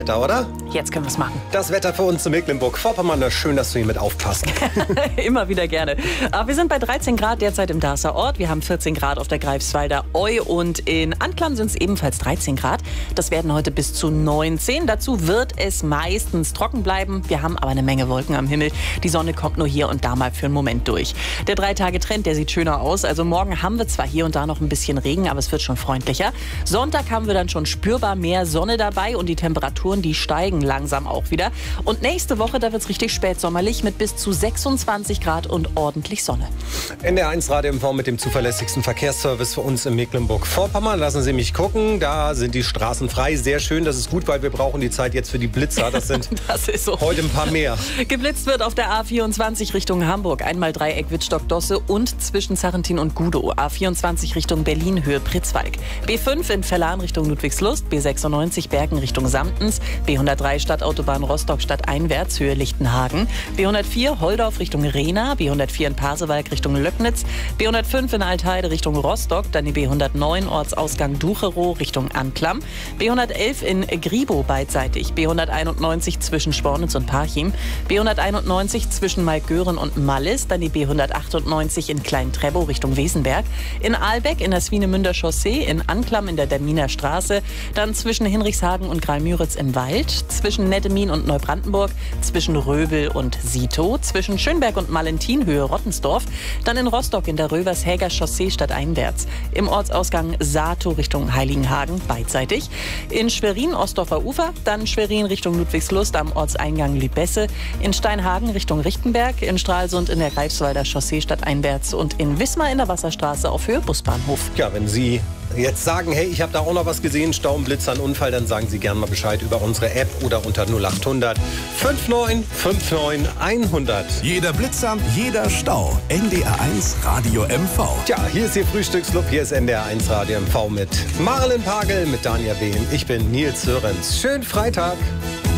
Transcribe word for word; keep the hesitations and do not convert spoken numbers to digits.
Da, oder? Jetzt können wir es machen. Das Wetter für uns in Mecklenburg-Vorpommern. Schön, dass du hier mit aufpasst. Immer wieder gerne. Aber wir sind bei dreizehn Grad derzeit im Darßer Ort. Wir haben vierzehn Grad auf der Greifswalder Eu und in Anklam sind es ebenfalls dreizehn Grad. Das werden heute bis zu neunzehn. Dazu wird es meistens trocken bleiben. Wir haben aber eine Menge Wolken am Himmel. Die Sonne kommt nur hier und da mal für einen Moment durch. Der Drei-Tage-Trend, der sieht schöner aus. Also morgen haben wir zwar hier und da noch ein bisschen Regen, aber es wird schon freundlicher. Sonntag haben wir dann schon spürbar mehr Sonne dabei und die Temperaturen, die steigen langsam auch wieder. Und nächste Woche, da wird es richtig spätsommerlich mit bis zu sechsundzwanzig Grad und ordentlich Sonne. N D R eins Radio M V mit dem zuverlässigsten Verkehrsservice für uns in Mecklenburg-Vorpommern. Lassen Sie mich gucken, da sind die Straßen frei. Sehr schön, das ist gut, weil wir brauchen die Zeit jetzt für die Blitzer. Das sind das ist so. Heute ein paar mehr. Geblitzt wird auf der A vierundzwanzig Richtung Hamburg. Einmal Dreieck Wittstock-Dosse und zwischen Sarrentin und Gudow. A vierundzwanzig Richtung Berlin, Höhe Pritzwalk. B fünf in Vellan Richtung Ludwigslust. B sechsundneunzig Bergen Richtung Samtens. B hundertdrei Stadtautobahn Rostock stadteinwärts, Höhe Lichtenhagen. B hundertvier Holdorf Richtung Rehna. B hundertvier in Pasewalk Richtung Löcknitz. B hundertfünf in Altheide Richtung Rostock. Dann die B hundertneun Ortsausgang Ducherow Richtung Anklam. B hundertelf in Gribow beidseitig. B hunderteinundneunzig zwischen Spornitz und Parchim. B hunderteinundneunzig zwischen Malkgören und Mallis. Dann die B hundertachtundneunzig in Klein-Trebow Richtung Wesenberg. In Ahlbeck in der Swinemünder Chaussee. In Anklam in der Derminer Straße. Dann zwischen Hinrichshagen und Greimüritz im Wald. Zwischen Nettemin und Neubrandenburg. Zwischen Röbel und Sito. Zwischen Schönberg und Malentin, Höhe Rottensdorf. Dann in Rostock in der Rövershäger Chaussee stadteinwärts. Im Ortsausgang Sato Richtung Heiligenhagen beidseitig. In Schwerin Ostdorfer Ufer. Dann Schwerin Richtung Ludwigslust am Ortseingang Lübesse. In Steinhagen Richtung Richtenberg. In Stralsund in der Greifswalder Chaussee stadteinwärts. Und in Wismar in der Wasserstraße auf Höhe Busbahnhof. Ja, wenn Sie jetzt sagen, hey, ich habe da auch noch was gesehen, Stau, ein Blitzer, ein Unfall, dann sagen Sie gerne mal Bescheid über unsere App oder unter null achthundert neunundfünfzig neunundfünfzig hundert. Jeder Blitzer, jeder Stau. N D R eins Radio M V. Tja, hier ist Ihr Frühstücksclub, hier ist N D R eins Radio M V mit Marlen Pagel, mit Daniel Behn. Ich bin Nils Sörens. Schönen Freitag.